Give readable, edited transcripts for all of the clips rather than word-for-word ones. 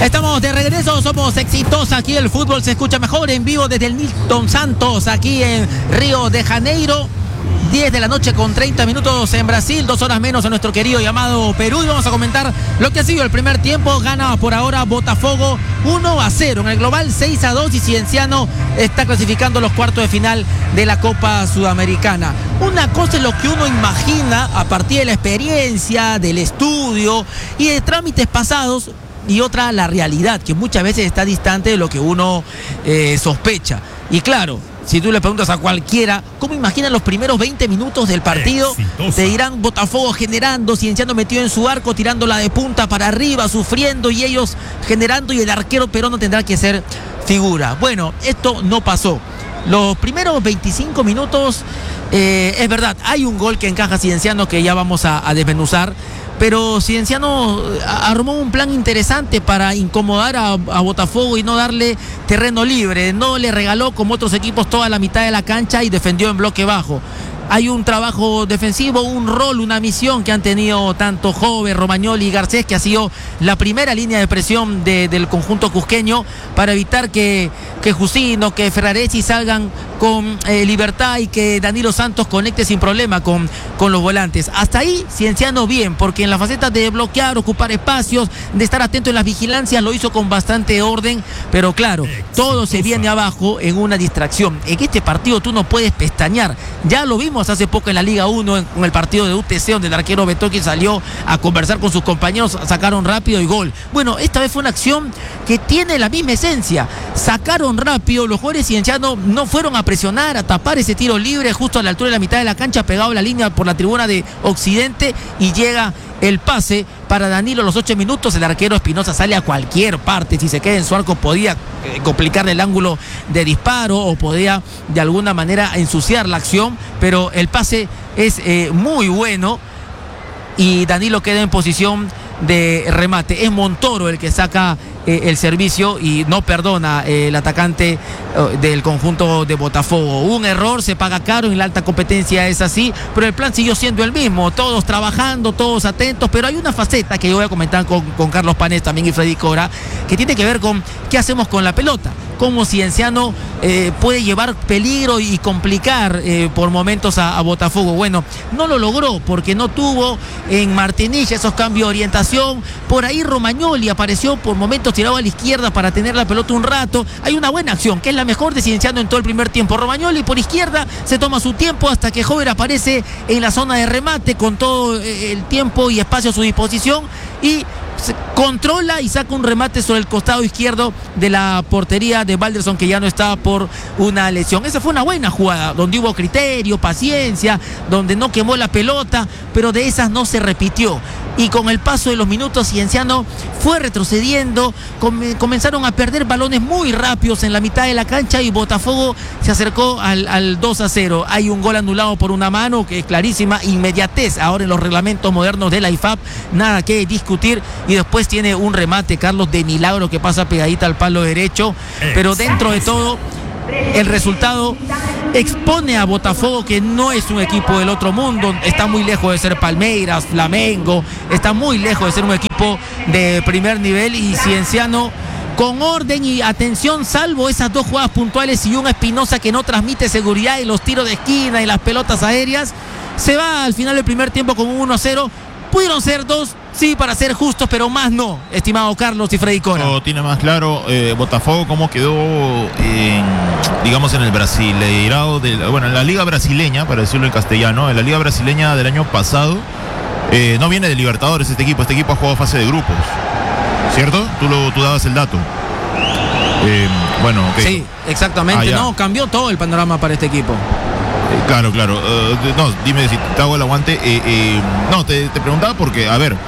Estamos de regreso, somos exitosos aquí, el fútbol se escucha mejor en vivo desde el Nilton Santos, aquí en Río de Janeiro. 10 de la noche con 30 minutos en Brasil, 2 horas menos en nuestro querido llamado Perú. Y vamos a comentar lo que ha sido el primer tiempo. Gana por ahora Botafogo 1-0. En el global 6-2 y Cienciano está clasificando los cuartos de final de la Copa Sudamericana. Una cosa es lo que uno imagina a partir de la experiencia, del estudio y de trámites pasados, y otra la realidad, que muchas veces está distante de lo que uno sospecha. Y claro, si tú le preguntas a cualquiera cómo imaginan los primeros 20 minutos del partido, te dirán Botafogo generando, Cienciano metido en su arco, tirándola de punta para arriba, sufriendo, y ellos generando, y el arquero peruano tendrá que ser figura. Bueno, esto no pasó. Los primeros 25 minutos, es verdad, hay un gol que encaja Cienciano que ya vamos a desmenuzar, pero Cienciano armó un plan interesante para incomodar a Botafogo y no darle terreno libre. No le regaló, como otros equipos, toda la mitad de la cancha y defendió en bloque bajo. Hay un trabajo defensivo, un rol, una misión que han tenido tanto Jove, Romagnoli y Garcés, que ha sido la primera línea de presión del conjunto cusqueño para evitar que Jusino, que Ferraresi salgan con libertad y que Danilo Santos conecte sin problema con los volantes. Hasta ahí Cienciano bien, porque en la faceta de bloquear, ocupar espacios, de estar atento en las vigilancias, lo hizo con bastante orden, pero claro, todo se viene abajo en una distracción. En este partido tú no puedes pestañear. Ya lo vimos hace poco en la Liga 1, en el partido de UTC, donde el arquero Betoqui salió a conversar con sus compañeros, sacaron rápido y gol. Bueno, esta vez fue una acción que tiene la misma esencia. Sacaron rápido, los jugadores ciencianos no fueron a presionar, a tapar ese tiro libre justo a la altura de la mitad de la cancha, pegado a la línea por la tribuna de Occidente, y llega el pase para Danilo a los 8 minutos. El arquero Espinosa sale a cualquier parte. Si se queda en su arco podía complicarle el ángulo de disparo o podía de alguna manera ensuciar la acción, pero el pase es muy bueno y Danilo queda en posición de remate. Es Montoro el que saca el servicio y no perdona el atacante del conjunto de Botafogo. Un error se paga caro, en la alta competencia es así, pero el plan siguió siendo el mismo, todos trabajando, todos atentos. Pero hay una faceta que yo voy a comentar con Carlos Panés también y Freddy Cora, que tiene que ver con qué hacemos con la pelota, cómo Cienciano puede llevar peligro y complicar por momentos a Botafogo. Bueno, no lo logró porque no tuvo en Martinich esos cambios de orientación. Por ahí Romagnoli apareció por momentos tirado a la izquierda para tener la pelota un rato. Hay una buena acción, que es la mejor de Cienciano en todo el primer tiempo. Romagnoli por izquierda se toma su tiempo hasta que Jover aparece en la zona de remate con todo el tiempo y espacio a su disposición y controla y saca un remate sobre el costado izquierdo de la portería de Balderson, que ya no está por una lesión. Esa fue una buena jugada, donde hubo criterio, paciencia, donde no quemó la pelota, pero de esas no se repitió. Y con el paso de los minutos Cienciano fue retrocediendo, comenzaron a perder balones muy rápidos en la mitad de la cancha y Botafogo se acercó al 2-0. Hay un gol anulado por una mano que es clarísima, inmediatez ahora en los reglamentos modernos de la IFAB, nada que discutir. Y después tiene un remate, Carlos, de milagro, que pasa pegadita al palo derecho, pero dentro de todo el resultado expone a Botafogo, que no es un equipo del otro mundo, está muy lejos de ser Palmeiras, Flamengo, está muy lejos de ser un equipo de primer nivel. Y Cienciano, con orden y atención, salvo esas dos jugadas puntuales y un Espinosa que no transmite seguridad, y los tiros de esquina y las pelotas aéreas, se va al final del primer tiempo con un 1-0. Pudieron ser dos, sí, para ser justos, pero más no, estimado Carlos y Freddy Cora. Tiene más claro Botafogo cómo quedó digamos en el Brasileirao, en la Liga Brasileña, para decirlo en castellano, en la Liga Brasileña del año pasado. No viene de Libertadores este equipo ha jugado fase de grupos, ¿cierto? Tú dabas el dato. Okay. Sí, exactamente, no, cambió todo el panorama para este equipo. Claro. No, dime si te hago el aguante. No, te preguntaba porque, a ver,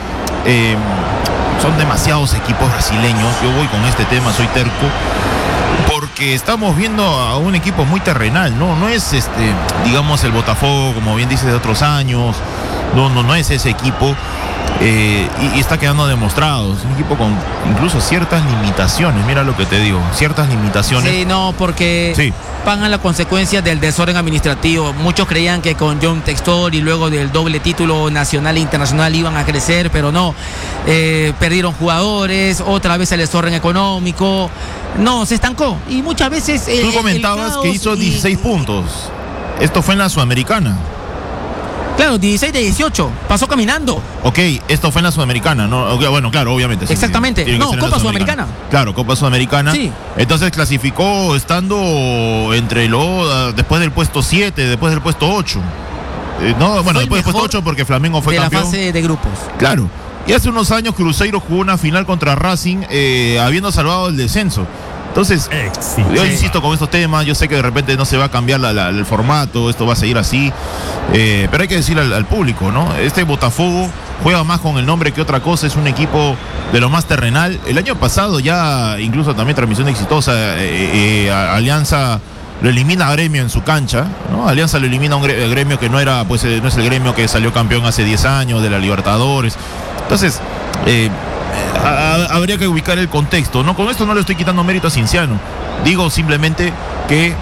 son demasiados equipos brasileños. Yo voy con este tema, soy terco, porque estamos viendo a un equipo muy terrenal, ¿no? No es digamos, el Botafogo, como bien dices, de otros años. No es ese equipo. y está quedando demostrado. Es un equipo con incluso ciertas limitaciones, mira lo que te digo, ciertas limitaciones. Sí, no, porque sí, pagan las consecuencias del desorden administrativo. Muchos creían que con John Textor y luego del doble título nacional e internacional iban a crecer, pero no. Perdieron jugadores, otra vez el desorden económico. No, se estancó. Y muchas veces... Tú comentabas que hizo 16 puntos. Esto fue en la Sudamericana. Claro, 16 de 18. Pasó caminando. Ok, esto fue en la Sudamericana, ¿no? Okay, bueno, claro, obviamente. Exactamente. Sí, no, Copa Sudamericana. Claro, Copa Sudamericana. Sí. Entonces clasificó estando después del puesto 7, después del puesto 8. No, bueno, después del puesto 8 porque Flamengo fue campeón. De la fase de grupos. Claro. Y hace unos años Cruzeiro jugó una final contra Racing, habiendo salvado el descenso. Entonces, yo insisto con estos temas, yo sé que de repente no se va a cambiar el formato, esto va a seguir así, pero hay que decir al público, ¿no? Este Botafogo juega más con el nombre que otra cosa, es un equipo de lo más terrenal. El año pasado ya, incluso también transmisión exitosa, Alianza lo elimina a Gremio en su cancha, ¿no? Alianza lo elimina a un Gremio que no era, pues no es el Gremio que salió campeón hace 10 años de la Libertadores. Entonces, habría que ubicar el contexto, ¿no? Con esto no le estoy quitando mérito a Cienciano. Digo simplemente que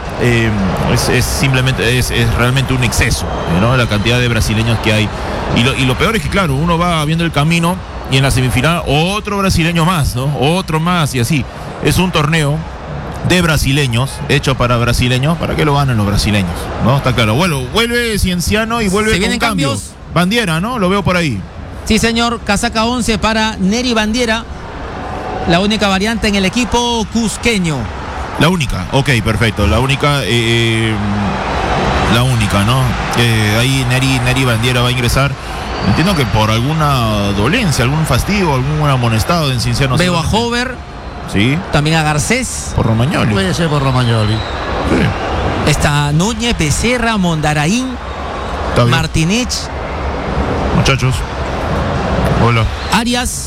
es realmente un exceso, ¿no? La cantidad de brasileños que hay. Y lo peor es que, claro, uno va viendo el camino y en la semifinal otro brasileño más, ¿no? Otro más y así. Es un torneo de brasileños, hecho para brasileños, para que lo ganen los brasileños, ¿no? Está claro. Bueno, vuelve Cienciano y vuelve con cambios. Bandiera, ¿no? Lo veo por ahí. Sí, señor, casaca 11 para Neri Bandiera, la única variante en el equipo cusqueño. La única, ok, perfecto, la única, ¿no? Ahí Neri Bandiera va a ingresar. Entiendo que por alguna dolencia, algún fastidio, algún amonestado en Cienciano. Veo a Hover, sí. También a Garcés. Por Romagnoli. Puede ser por Romagnoli. Sí. Está Núñez, Becerra, Mondaraín, Martínez. Muchachos. Hola. Arias.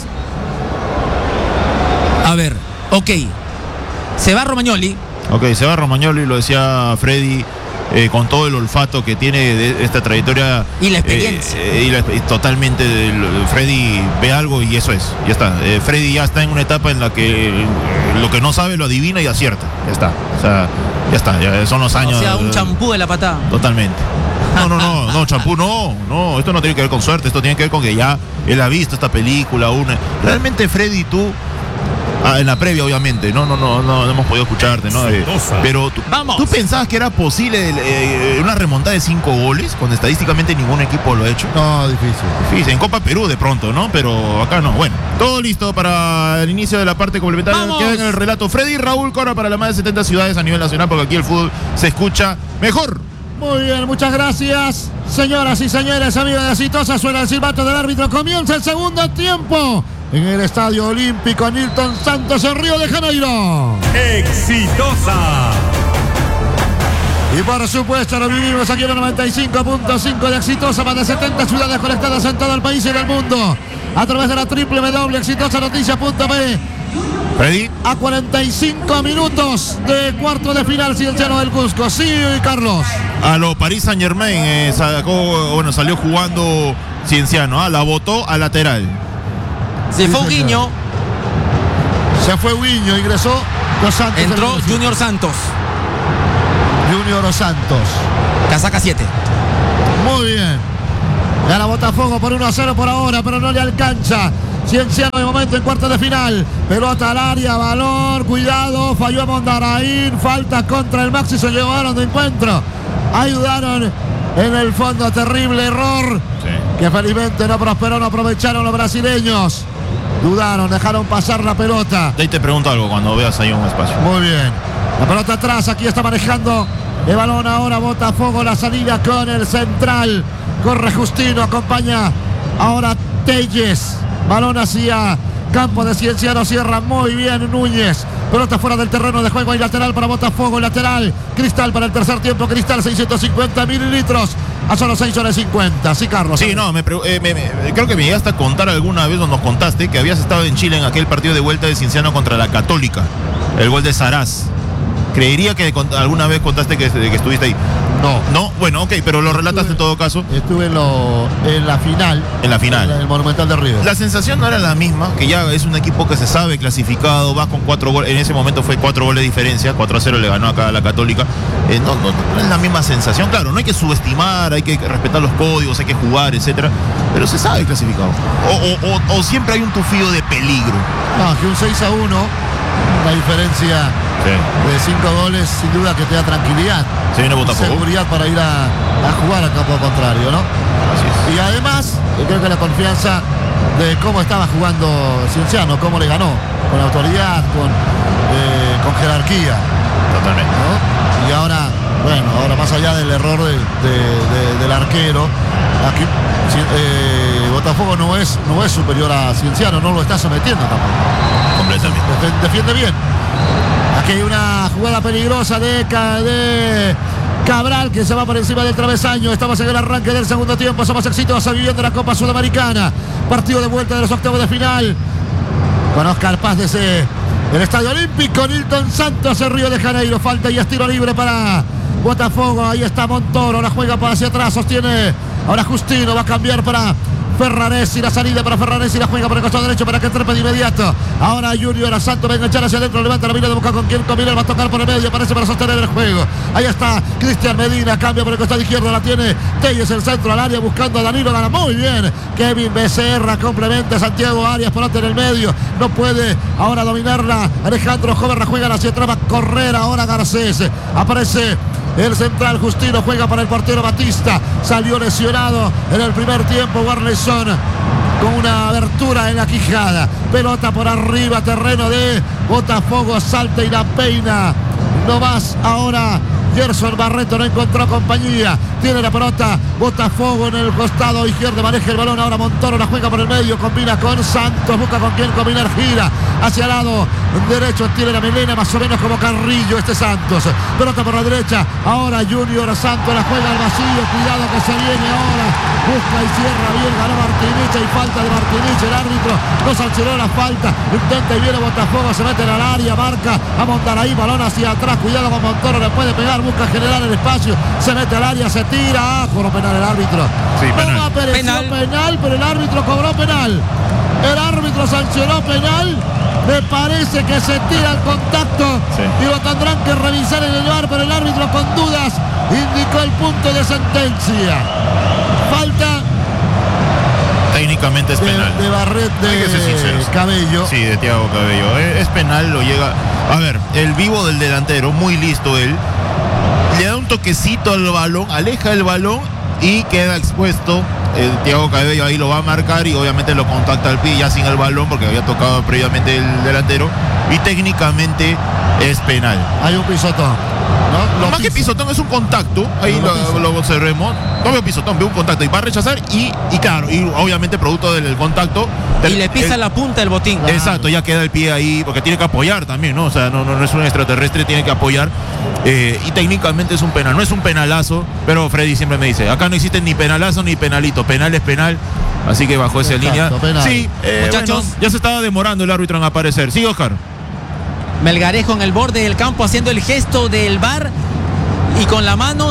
A ver, ok. Se va Romagnoli. Ok, se va Romagnoli, lo decía Freddy, con todo el olfato que tiene de esta trayectoria. Y la experiencia. Totalmente, Freddy ve algo y eso es, ya está. Freddy ya está en una etapa en la que lo que no sabe lo adivina y acierta. Ya está. O sea, ya está, ya son los años. O sea, un champú de la patada. Totalmente. No, champú, no, esto no tiene que ver con suerte, esto tiene que ver con que ya él ha visto esta película, realmente Freddy, tú, en la previa obviamente, no hemos podido escucharte, ¿no? Pero tú pensabas que era posible una remontada de 5 goles, cuando estadísticamente ningún equipo lo ha hecho. No, difícil. En Copa Perú de pronto, ¿no? Pero acá no. Bueno, todo listo para el inicio de la parte complementaria. ¡Vamos! Queda en el relato Freddy y Raúl Cora para las más de 70 ciudades a nivel nacional, porque aquí el fútbol se escucha mejor. Muy bien, muchas gracias. Señoras y señores, amigos de Exitosa, suena el silbato del árbitro. Comienza el segundo tiempo en el Estadio Olímpico Nilton Santos en Río de Janeiro. Exitosa. Y por supuesto lo vivimos aquí en el 95.5 de Exitosa, más de 70 ciudades conectadas en todo el país y en el mundo, a través de la www.exitosanoticia.p. Freddy. A 45 minutos de cuarto de final, Cienciano del Cusco. Sí, Carlos. A lo Paris Saint-Germain salió jugando Cienciano, la botó a lateral. Se fue Guiño. Se fue Guiño, ingresó Dos Santos. Entró Junior Santos. Junior Santos. Casaca 7. Muy bien. Gana Botafogo por 1-0 por ahora, pero no le alcanza. Cienciano de momento en cuarto de final. Pelota al área, balón, cuidado, falló a Mondaraín, falta contra el Maxi, se llevaron de encuentro. Ayudaron en el fondo, terrible error. Sí. Que felizmente no prosperó, no aprovecharon los brasileños. Dudaron, dejaron pasar la pelota. De ahí te pregunto algo cuando veas ahí un espacio. Muy bien. La pelota atrás, aquí está manejando el balón ahora Botafogo, la salida con el central. Corre Justino, acompaña ahora Telles. Balón hacia campo de Cienciano, cierra muy bien Núñez. Pelota fuera del terreno de juego y lateral para Botafogo, lateral. Cristal para el tercer tiempo, Cristal 650 mililitros. A solo 6 horas 50. Sí, Carlos. Sí, no, creo que me llegaste a contar alguna vez, o nos contaste, que habías estado en Chile en aquel partido de vuelta de Cienciano contra la Católica. El gol de Saraz. Creería que alguna vez contaste que estuviste ahí. No, bueno, ok, pero lo relatas en todo caso. Estuve en la final. En la final. En el Monumental de River. La sensación no era la misma, que ya es un equipo que se sabe clasificado, va con 4 goles, en ese momento fue 4 goles de diferencia, 4-0 le ganó acá a la Católica. No es la misma sensación, claro, no hay que subestimar, hay que respetar los códigos, hay que jugar, etcétera, pero se sabe clasificado. O siempre hay un tufillo de peligro. No, que un 6-1, la diferencia de 5 goles, sin duda que te da tranquilidad. Se viene Botafogo. Seguridad para ir a jugar al campo contrario, ¿no? Así es. Y además, creo que la confianza de cómo estaba jugando Cienciano, cómo le ganó, con autoridad, con jerarquía. Totalmente. ¿No? Y ahora, bueno, más allá del error del arquero, aquí Botafogo no es superior a Cienciano, no lo está sometiendo tampoco. Completamente. Defiende bien. Aquí hay una jugada peligrosa de Cabral, que se va por encima del travesaño. Estamos en el arranque del segundo tiempo. Somos exitosos viviendo la Copa Sudamericana. Partido de vuelta de los octavos de final. Con Oscar Paz desde el Estadio Olímpico. Nilton Santos en Río de Janeiro. Falta y es tiro libre para Botafogo. Ahí está Montoro. La juega para hacia atrás. Sostiene ahora Justino. Va a cambiar para Ferraresi, la salida para Ferraresi, la juega por el costado derecho para que trepe de inmediato. Ahora Junior Santos va a enganchar hacia adentro, levanta la mira de boca con quien combina, va a tocar por el medio, aparece para sostener el juego. Ahí está Cristian Medina, cambia por el costado izquierdo, la tiene Telles, el centro al área buscando a Danilo, gana muy bien. Kevin Becerra complementa a Santiago Arias, pelota en el medio, no puede ahora dominarla. Alejandro Jover la juega hacia atrás, va a correr ahora Garcés. Aparece el central Justino, juega para el portero Batista, salió lesionado en el primer tiempo Warleson con una abertura en la quijada. Pelota por arriba, terreno de Botafogo, salta y la peina. No más ahora Gerson Barreto, no encontró compañía. Tiene la pelota Botafogo en el costado izquierdo, maneja el balón. Ahora Montoro la juega por el medio, combina con Santos, busca con quién combinar, gira hacia el lado derecho, tiene la melena más o menos como Carrillo este Santos. Pelota por la derecha, ahora Junior Santos la juega al vacío, cuidado que se viene ahora. Busca y cierra bien, ganó Martinich, hay falta de Martinich, el árbitro no sancionó la falta. Intenta y viene Botafogo, se mete en el área, marca a Montaraí, balón hacia atrás, cuidado con Montoro, le puede pegar, busca generar el espacio, se mete al área, se tira, cobró penal el árbitro. Sí, penal. No apareció penal, pero el árbitro cobró penal. El árbitro sancionó penal. Me parece que se tira el contacto y lo tendrán que revisar en el VAR, pero el árbitro con dudas indicó el punto de sentencia. Falta técnicamente es penal. De Barret, Hay que ser sinceros. Cabello. Sí, de Thiago Cabello. Es penal, lo llega. A ver, el vivo del delantero, muy listo él. Le da un toquecito al balón, aleja el balón y queda expuesto. Thiago Cabello ahí lo va a marcar y obviamente lo contacta al pie ya sin el balón porque había tocado previamente el delantero y técnicamente es penal. Hay un pisotón, ¿no? Más que pisotón es un contacto, ahí lo observemos. No veo pisotón, veo un contacto y va a rechazar y claro, y obviamente producto del contacto. Y le pisa la punta del botín. Exacto, ya queda el pie ahí porque tiene que apoyar también, ¿no? O sea, no es un extraterrestre, tiene que apoyar. Y técnicamente es un penal, no es un penalazo, pero Freddy siempre me dice, acá no existe ni penalazo ni penalito, penal es penal, así que bajo esa línea. Penal. Sí, muchachos, bueno, ya se estaba demorando el árbitro en aparecer. Sí, Oscar. Melgarejo en el borde del campo haciendo el gesto del VAR y con la mano,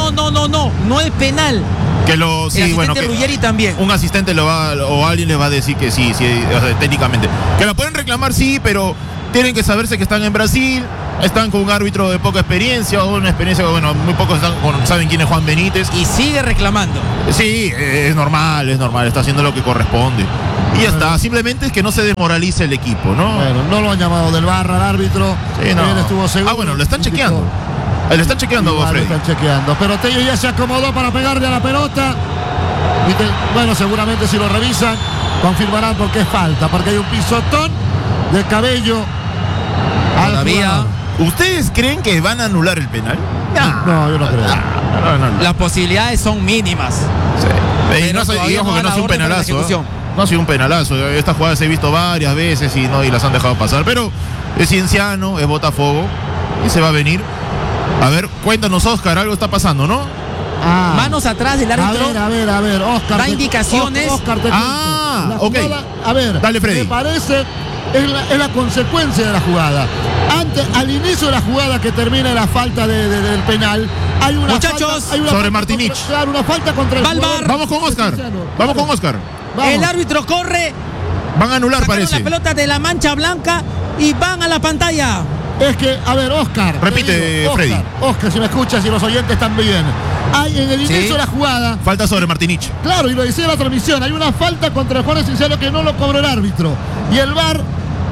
no es penal. Que lo, sí, el bueno, asistente Ruggeri también. Un asistente o alguien les va a decir que sí, o sea, técnicamente. Que la pueden reclamar, sí, pero tienen que saberse que están en Brasil, están con un árbitro de poca experiencia, o una experiencia, bueno, muy pocos saben quién es Juan Benítez. Y sigue reclamando. Sí, es normal, está haciendo lo que corresponde. Y ya está, simplemente es que no se desmoralice el equipo, ¿no? Bueno, no lo han llamado del VAR al árbitro. Sí, no. Él estuvo seguro. Bueno, lo están chequeando. Le están chequeando, Freddy. Lo están chequeando. Pero Tello ya se acomodó para pegarle a la pelota. Bueno, seguramente si lo revisan, confirmarán porque es falta. Porque hay un pisotón de Cabello. Todavía. ¿Ustedes creen que van a anular el penal? No, yo no creo. No. Las posibilidades son mínimas. Sí. Y ojo que no ha sido un penalazo. No ha sido un penalazo. Esta jugada se ha visto varias veces y las han dejado pasar. Pero es Cienciano, es Botafogo y se va a venir. A ver, cuéntanos, Oscar, algo está pasando, ¿no? Manos atrás del árbitro. A ver, Oscar. Da indicaciones. Oscar, ok. A ver, dale, Freddy. Me parece es la consecuencia de la jugada. Al inicio de la jugada que termina la falta del penal, hay una muchachos, falta, hay una sobre falta Martinich. claro, una falta contra el jugador. Vamos con Oscar. Vamos con Oscar. Vamos. El árbitro corre. Van a anular, Sacaron parece. la pelota de la mancha blanca y van a la pantalla. Es que, a ver, Oscar. Repite, Freddy. Oscar, si me escuchas y los oyentes también. Hay en el inicio de la jugada. Falta sobre Martinich. Claro, y lo decía la transmisión. Hay una falta contra el Juan Cienciano que no lo cobró el árbitro. Y el VAR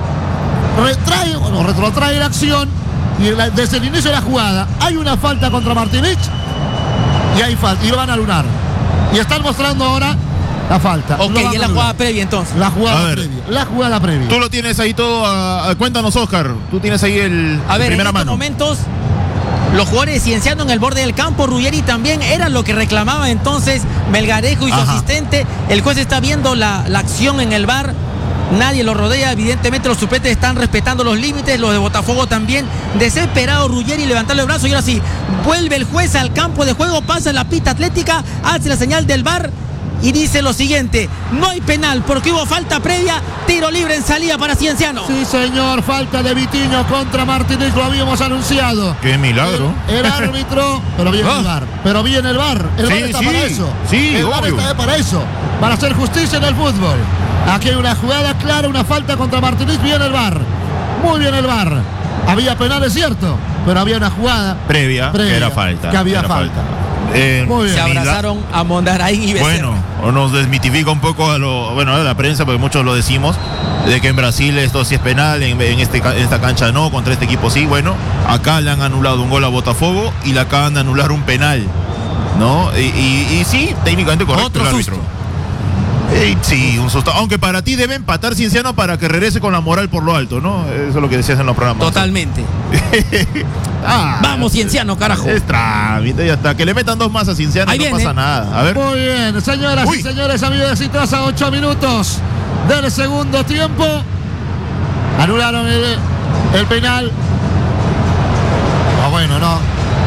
retrotrae la acción. Y desde el inicio de la jugada hay una falta contra Martinich. Y hay falta. Y lo van a anular. Y están mostrando ahora la falta. Ok, y es la jugada previa entonces. La jugada previa. Tú lo tienes ahí todo. Cuéntanos, Oscar. Tú tienes ahí el A ver, en primera estos mano. momentos, los jugadores de Cienciano en el borde del campo, Ruggeri también era lo que reclamaba entonces Melgarejo y su asistente. El juez está viendo la acción en el VAR. Nadie lo rodea, evidentemente los suplentes están respetando los límites, los de Botafogo también. Desesperado Ruggeri levantando el brazo y ahora sí, vuelve el juez al campo de juego, pasa la pista atlética, hace la señal del VAR y dice lo siguiente: no hay penal porque hubo falta previa, tiro libre en salida para Cienciano. Sí, señor, falta de Vitiño contra Martínez, lo habíamos anunciado. Qué milagro. El árbitro, pero bien el VAR. Pero bien el VAR. El VAR está para eso. Sí, el VAR obvio. está para eso. Para hacer justicia en el fútbol. Aquí hay una jugada clara, una falta contra Martínez. Bien el VAR. Muy bien el VAR. Había penal, es cierto, pero había una jugada Previa, que era falta. Que había era falta. Muy bien. Se abrazaron a Mondaraín y Becerra. Bueno, o nos desmitifica un poco a la prensa, porque muchos lo decimos, de que en Brasil esto sí es penal, en esta cancha no, contra este equipo sí. Bueno, acá le han anulado un gol a Botafogo y le acaban de anular un penal, ¿no? Y sí, técnicamente correcto Otro el árbitro. susto. Sí, un susto. Aunque para ti debe empatar Cienciano para que regrese con la moral por lo alto, ¿no? Eso es lo que decías en los programas. Totalmente. Vamos, Cienciano, carajo. Es trámite, ya está. Que le metan 2 más a Cienciano y no pasa nada. A ver. Muy bien, señoras y señores, amigos de Exitosa, 8 minutos del segundo tiempo. Anularon el penal. Bueno, no.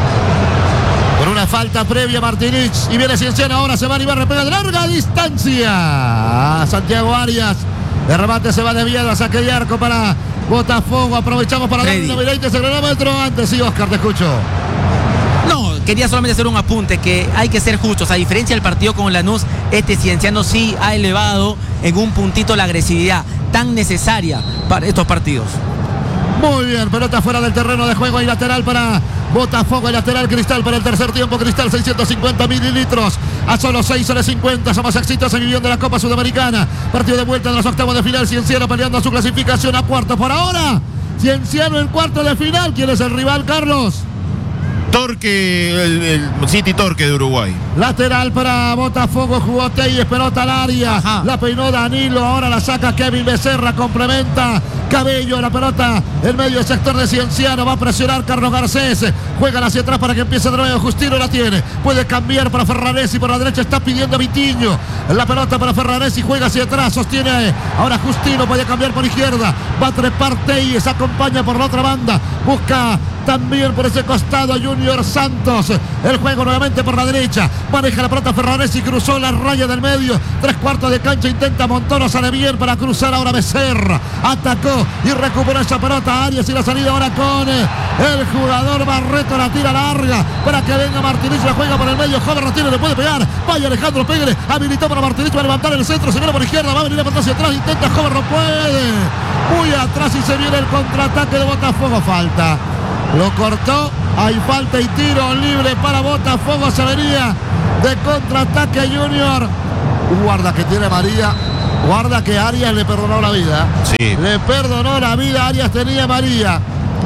Por una falta previa Martínez. Y viene Cienciano, ahora se va a animar, repega de larga distancia. Santiago Arias. De remate se va desviado a saque de arco para Botafogo. Aprovechamos para darle una miradita a ese cronómetro. Antes sí, Oscar, te escucho. No, quería solamente hacer un apunte, que hay que ser justos. A diferencia del partido con Lanús, este Cienciano sí ha elevado en un puntito la agresividad tan necesaria para estos partidos. Muy bien, pelota fuera del terreno de juego y lateral para Botafogo, el lateral Cristal para el tercer tiempo. Cristal 650 mililitros a solo 6:50. Somos exitosos viviendo la Copa Sudamericana. Partido de vuelta en los octavos de final. Cienciano peleando a su clasificación a cuartos por ahora. Cienciano en cuarto de final. ¿Quién es el rival, Carlos? Torque, el City Torque de Uruguay. Lateral para Botafogo, jugó Telles, pelota al área. La peinó Danilo, ahora la saca Kevin Becerra, complementa Cabello, la pelota en medio del sector de Cienciano, va a presionar Carlos Garcés, juega hacia atrás para que empiece de nuevo. Justino la tiene, puede cambiar para Ferraresi, por la derecha está pidiendo Vitiño, la pelota para Ferraresi, juega hacia atrás, sostiene ahora Justino, puede cambiar por izquierda, va a trepar Telles, acompaña por la otra banda, busca también por ese costado a Junior Santos. El juego nuevamente por la derecha. Maneja la pelota Ferraresi, cruzó la raya del medio. 3/4 de cancha, intenta Montoro, sale bien para cruzar ahora Becerra. Atacó y recuperó esa pelota Arias y la salida ahora con el jugador Barreto, la tira larga para que venga Martínez, la juega por el medio. Joven Martínez le puede pegar. Vaya Alejandro, pégale. Habilitó para Martínez, va a levantar el centro, se viene por izquierda, va a venir a hacia atrás, intenta Joven, no puede. Muy atrás y se viene el contraataque de Botafogo. Falta. Lo cortó, hay falta y tiro libre para Botafogo. Se venía de contraataque Junior. Guarda que tiene María. Guarda que Arias le perdonó la vida. Sí. Le perdonó la vida, Arias tenía María.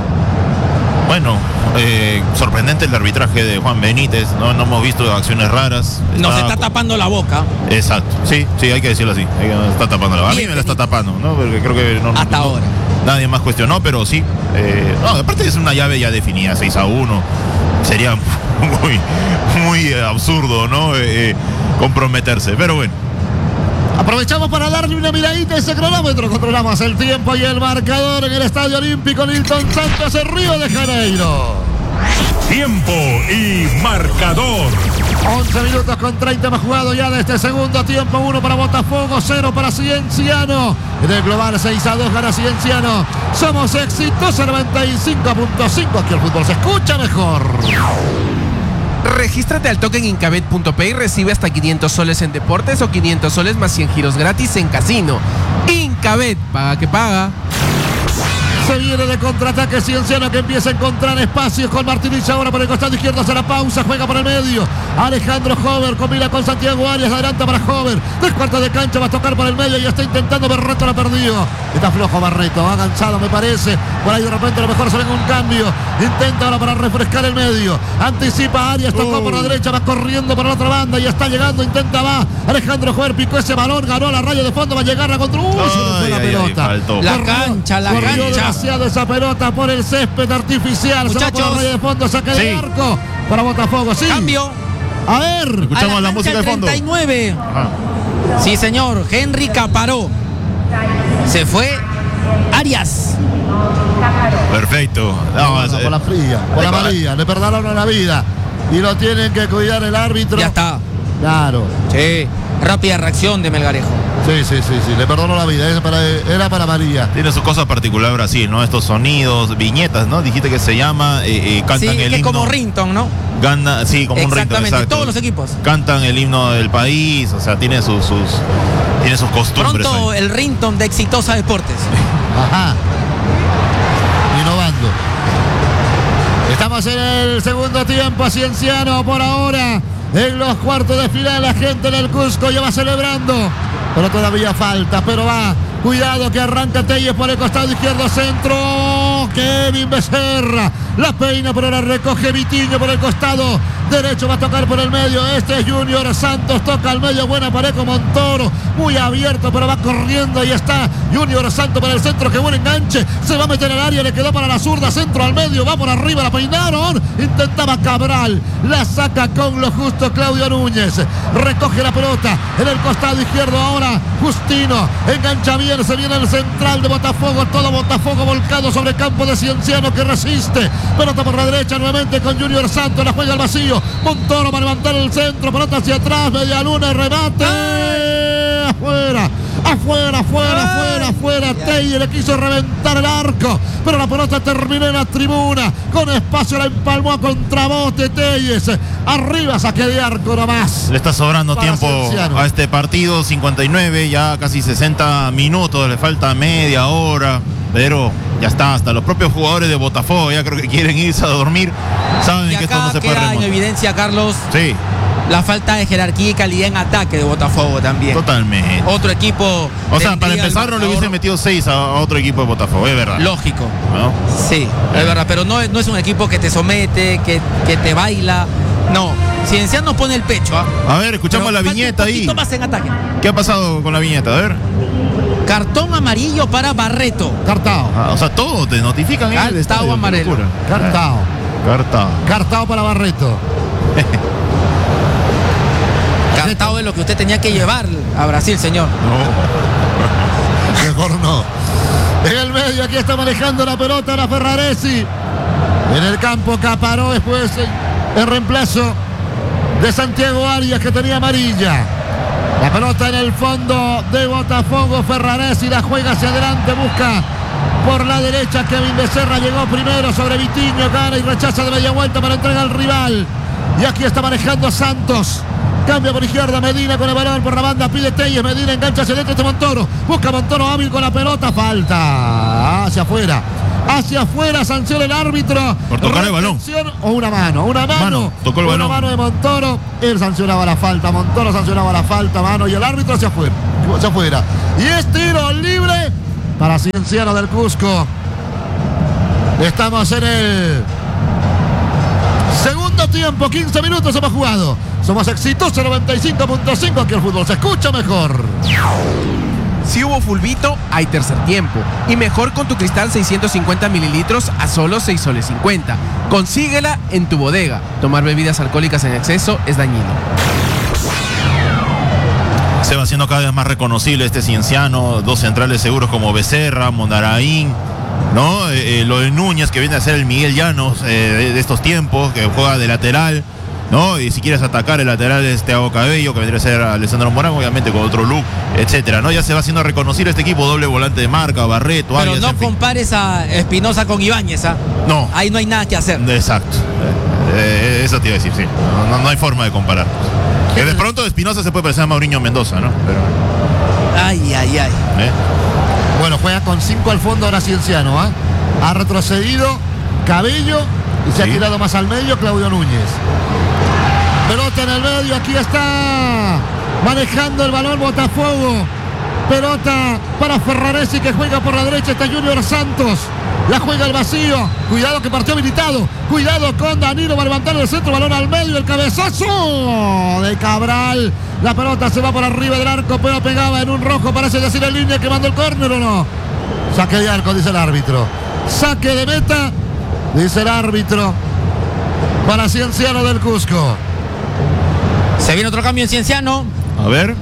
Bueno, sorprendente el arbitraje de Juan Benítez. No hemos visto acciones raras. Nos está tapando la boca. Exacto, sí, hay que decirlo así. Nos está tapando la boca. A mí me la está tapando, ¿no? Porque creo que no. Hasta ahora. Nadie más cuestionó, pero sí. Aparte es una llave ya definida, 6-1. Sería muy absurdo, ¿no? Comprometerse, pero bueno. Aprovechamos para darle una miradita a ese cronómetro. Controlamos el tiempo y el marcador en el Estadio Olímpico Nilton Santos en Río de Janeiro. Tiempo y marcador. 11 minutos con 30 hemos jugado ya de este segundo tiempo. 1 para Botafogo, 0 para Cienciano. En el global 6-2 gana Cienciano. Somos exitosos 95.5. Aquí el fútbol se escucha mejor. Regístrate al toque en Incabet.p y recibe hasta 500 soles en deportes o 500 soles más 100 giros gratis en casino. Incabet, paga que paga. Se viene de contraataque Cienciano, que empieza a encontrar espacios con Martínez ahora por el costado izquierdo, hace la pausa, juega por el medio. Alejandro Hover combina con Santiago Arias, adelanta para Hover. 3/4 de cancha, va a tocar por el medio y está intentando, Barreto lo ha perdido. Está flojo Barreto, ha cansado me parece. Por ahí de repente a lo mejor se venga un cambio. Intenta ahora para refrescar el medio. Anticipa Arias, tocó por la derecha, va corriendo por la otra banda y está llegando, intenta, va. Alejandro Hover picó ese balón, ganó a la raya de fondo, va a llegar a contra. Se le fue la pelota. La cancha. Demasiado esa pelota por el césped artificial. Muchachos. Se va por la raya de fondo, saca Sí. de arco para Botafogo. Sí. Cambio. A ver. Escuchamos la música de fondo. 39. Ajá. Sí, señor. Henry Caparó. Se fue Arias. Perfecto. No, Por la fría, por la Epa. amarilla. Le perdonaron la vida. Y lo tienen que cuidar el árbitro. Ya está. Claro. Sí. Rápida reacción de Melgarejo. Sí. Le perdonó la vida. Era para amarilla. Tiene su cosa particular Brasil, ¿no? Estos sonidos, viñetas, ¿no? Dijiste que se llama, cantan Sí, el que es himno. como Rington, ¿no? Sí, como un ritmo, Exactamente, exacto. todos los equipos. Cantan el himno del país, o sea, tiene sus costumbres. Pronto ahí. el Rington de Exitosa Deportes. Ajá. Innovando. Estamos en el segundo tiempo. Cienciano por ahora en los cuartos de final. La gente del Cusco ya va celebrando, pero todavía falta, pero va. Cuidado que arranca Telles por el costado izquierdo, centro. Kevin Becerra la peina, pero la recoge Vitiño por el costado derecho, va a tocar por el medio. Este es Junior Santos, toca al medio, buena pared con Montoro, muy abierto, pero va corriendo. Ahí está Junior Santos para el centro, que buen enganche, se va a meter al área, le quedó para la zurda, centro al medio, va por arriba, la peinaron, intentaba Cabral, la saca con lo justo Claudio Núñez, recoge la pelota en el costado izquierdo ahora Justino, engancha bien, se viene el central de Botafogo, todo Botafogo volcado sobre el campo de Cienciano, que resiste, pelota por la derecha nuevamente con Junior Santos, la juega al vacío, Montoro para levantar el centro, pelota hacia atrás, media luna, remate, afuera, Telle le quiso reventar el arco, pero la pelota terminó en la tribuna, con espacio la empalmó a contrabote Telles, arriba saque de arco nomás. Le está sobrando Para tiempo Cienciano. a este partido, 59, ya casi 60 minutos, le falta media hora, pero ya está, hasta los propios jugadores de Botafogo ya creo que quieren irse a dormir, saben Y que esto no acá se puede queda en remontar. evidencia, Carlos, Sí, la falta de jerarquía y calidad en ataque de Botafogo también. totalmente. Otro equipo. O sea, para tendría el empezar no le marcador hubiesen metido 6 a otro equipo de Botafogo, es verdad. lógico. ¿No? Sí, es verdad, pero no es un equipo que te somete, que te baila. No, Cienciano pone el pecho. A ver, escuchamos Pero la falta viñeta un ahí. poquito más en ataque. ¿Qué ha pasado con la viñeta? A ver. Cartón amarillo para Barreto. Cartao, O sea, todo te notifican en el Cartao estadio, qué amarelo. locura. Cartao, Cartao para Barreto. Cartao es lo que usted tenía que llevar a Brasil, señor. Mejor no. En el medio aquí está manejando la pelota la Ferraresi. En el campo Caparó después el reemplazo de Santiago Arias, que tenía amarilla. La pelota en el fondo de Botafogo, Ferraresi la juega hacia adelante, busca por la derecha. Kevin Becerra llegó primero sobre Vitiño, gana y rechaza de media vuelta para entregar al rival. Y aquí está manejando Santos. Cambia por izquierda Medina con el balón por la banda, pide Telles, Medina engancha hacia dentro de Montoro, busca Montoro hábil con la pelota, falta hacia afuera, sanciona el árbitro Por tocar el balón. O una mano, Mano, tocó el balón. Una mano de Montoro, él sancionaba la falta, Montoro sancionaba la falta, mano, y el árbitro hacia afuera, y es tiro libre para Cienciano del Cusco. Estamos en el segundo tiempo, 15 minutos hemos jugado. Somos exitosos 95.5, aquí el fútbol se escucha mejor. Si hubo fulbito, hay tercer tiempo. Y mejor con tu cristal 650 mililitros a solo 6 soles 50. Consíguela en tu bodega. Tomar bebidas alcohólicas en exceso es dañino. Se va haciendo cada vez más reconocible este Cienciano, dos centrales seguros como Becerra, Mondaraín, ¿no? Lo de Núñez, que viene a ser el Miguel Llanos de estos tiempos, que juega de lateral, ¿no? Y si quieres atacar el lateral de Thiago Cabello, que vendría a ser Alessandro Morán, obviamente con otro look, etcétera, ¿no? Ya se va haciendo reconocido este equipo, doble volante de marca, Barreto, Pero Arias, no en fin. compares a Espinosa con Ibáñez, ¿ah? No. Ahí no hay nada que hacer. Exacto. Eso te iba a decir, sí. No hay forma de comparar. Que de pronto Espinosa se puede parecer a Mauriño Mendoza, ¿no? Pero, Ay. Bueno, juega con 5 al fondo ahora Cienciano, ¿ah? Ha retrocedido Cabello y se ha tirado más al medio Claudio Núñez. Pelota en el medio, aquí está manejando el balón Botafogo. Pelota para Ferraresi que juega por la derecha, está Junior Santos. La juega al vacío. Cuidado que partió habilitado. Cuidado con Danilo, va a levantar el centro, balón al medio, el cabezazo de Cabral. La pelota se va por arriba del arco, pero pegaba en un rojo, parece decir en línea que mandó el córner o no. Saque de arco, dice el árbitro. Saque de meta, dice el árbitro. Para Cienciano del Cusco. Se viene otro cambio en Cienciano. a ver.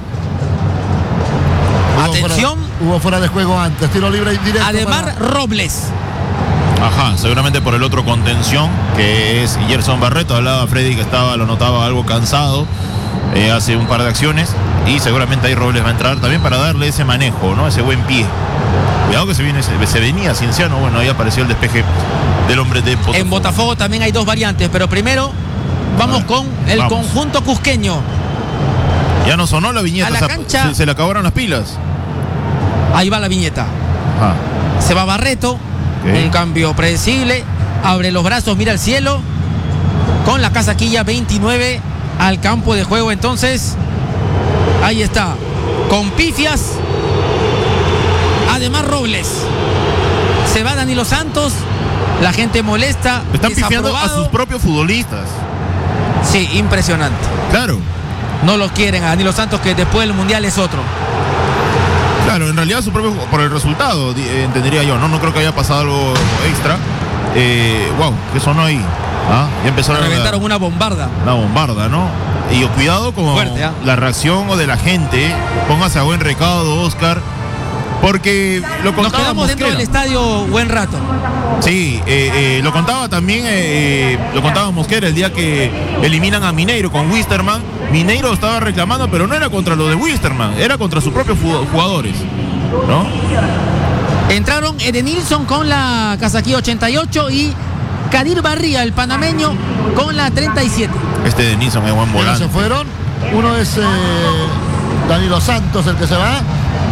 Atención. Hubo fuera de juego antes, tiro libre indirecto. Ademar Robles. Ajá, seguramente por el otro contención, que es Gerson Barreto. Hablaba Freddy que lo notaba algo cansado hace un par de acciones. Y seguramente ahí Robles va a entrar también para darle ese manejo, ¿no? Ese buen pie. Cuidado que se venía Cienciano. Bueno, ahí apareció el despeje del hombre de Botafogo. En Botafogo también hay dos variantes, pero primero vamos con el conjunto cusqueño. Ya no sonó la viñeta, A la cancha. se le acabaron las pilas. Ahí va la viñeta. Ah, Se va Barreto, un cambio predecible, abre los brazos, mira al cielo, con la casaquilla 29 al campo de juego. Entonces, ahí está, con pifias, además Robles. Se va Danilo Santos, la gente molesta. están pifiando a desaprobado. sus propios futbolistas. Sí, impresionante. Claro. No lo quieren a Danilo Santos, que después del Mundial es otro. Claro, en realidad por el resultado, entendería yo, ¿no? No creo que haya pasado algo extra. Wow, ¿qué sonó ahí? Ya empezaron Reventaron una bombarda. una bombarda, ¿no? Y cuidado con Fuerte, la reacción de la gente. Póngase a buen recaudo, Oscar. Porque lo Nos contaba quedamos dentro del Mosquera. estadio buen rato. Sí, lo contaba también, lo contaba Mosquera el día que eliminan a Mineiro con Wisterman. Mineiro estaba reclamando, pero no era contra lo de Wisterman, era contra sus propios jugadores, ¿no? Entraron Edenilson con la casaquilla 88 y Kadir Barría, el panameño, con la 37. Este de Nilsson es buen ¿Quiénes volante. se fueron? Uno es Danilo Santos, el que se va.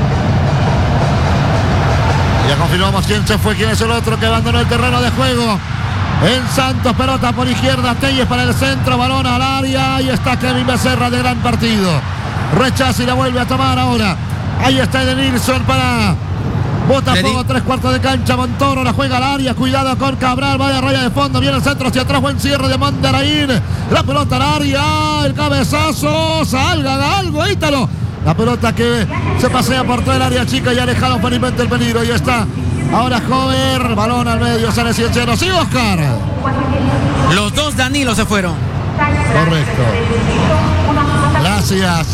Ya confirmamos quién se fue, quién es el otro que abandonó el terreno de juego. En Santos, pelota por izquierda, Telles para el centro, balón al área. Ahí está Kevin Becerra de gran partido. Rechaza y la vuelve a tomar ahora. Ahí está Edenilson para Botafogo, 3/4 de cancha. Montoro la juega al área, cuidado con Cabral, vaya raya de fondo, viene el centro hacia atrás, buen cierre de Mondaraín. La pelota al área, el cabezazo, salga algo, Ítalo. La pelota que se pasea por todo el área chica y alejado felizmente el peligro. Y está ahora Jover, balón al medio, sale Cienciano. Sí, Oscar. Los dos Danilo se fueron. Correcto. Gracias.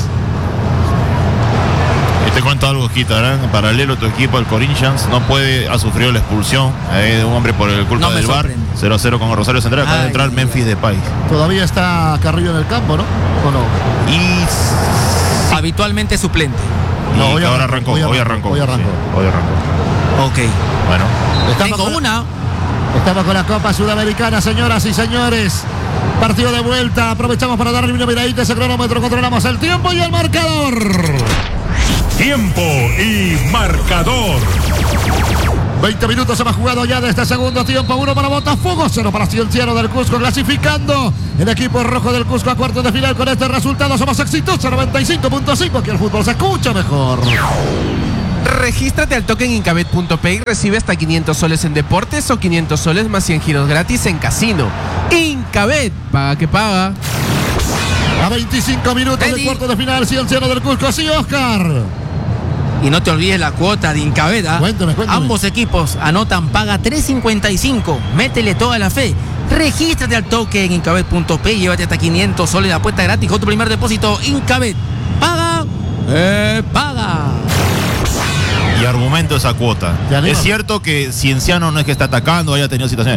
Y te cuento algo, Gitarán. En paralelo, tu equipo, el Corinthians, ha sufrido la expulsión de un hombre por el culpa No me del VAR. sorprende. 0-0 con Rosario Central. Acaba de entrar Memphis Depay. Todavía está Carrillo en el campo, ¿no? ¿O no? Y Habitualmente suplente. No, hoy ahora arrancó, arrancó. hoy Hoy arrancó. arrancó. Sí, hoy arrancó. Ok. Bueno. Estamos con la Copa Sudamericana, señoras y señores. Partido de vuelta. Aprovechamos para darle una miradita a ese cronómetro. Controlamos el tiempo y el marcador. Tiempo y marcador. 20 minutos hemos jugado ya de este segundo tiempo. 1 para Botafogo, 0 para Cienciano del Cusco. Clasificando el equipo rojo del Cusco a cuartos de final. Con este resultado somos exitosos. 95.5. Que el fútbol se escucha mejor. Regístrate al token Incabet.p y recibe hasta 500 soles en deportes o 500 soles más 100 giros gratis en casino. Incabet, paga que paga. A 25 minutos del Eddie. cuarto de final. Cienciano del Cusco. Sí, Oscar. Y no te olvides la cuota de Incabeta. Cuéntame. Ambos equipos anotan, paga 3.55. Métele toda la fe. Regístrate al toque en Incabet.p y llévate hasta 500 soles de apuesta gratis con tu primer depósito. Incabet. Paga. Paga. Y argumento esa cuota. ¿Te animas? Es cierto que Cienciano no es que está atacando, haya tenido situaciones.